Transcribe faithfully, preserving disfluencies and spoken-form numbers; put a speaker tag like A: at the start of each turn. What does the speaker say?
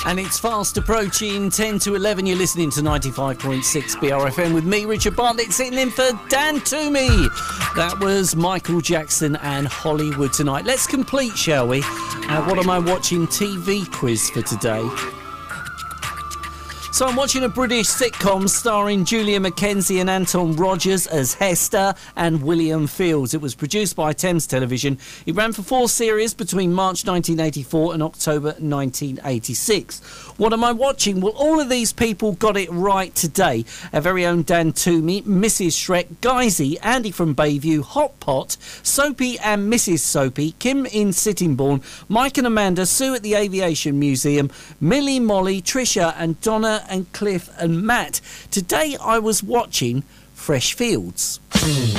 A: And it's fast approaching ten to eleven. You're listening to ninety-five point six B R F M with me, Richard Bartlett, sitting in for Dan Toomey. That was Michael Jackson and Hollywood tonight. Let's complete, shall we? Uh, what am I watching T V quiz for today? So I'm watching a British sitcom starring Julia Mackenzie and Anton Rogers as Hester and William Fields. It was produced by Thames Television. It ran for four series between March nineteen eighty-four and October nineteen eighty-six. What am I watching? Well, all of these people got it right today. Our very own Dan Toomey, Missus Shrek, Guysy, Andy from Bayview, Hot Pot, Soapy and Missus Soapy, Kim in Sittingbourne, Mike and Amanda, Sue at the Aviation Museum, Millie, Molly, Trisha and Donna and Cliff and Matt. Today I was watching Fresh Fields.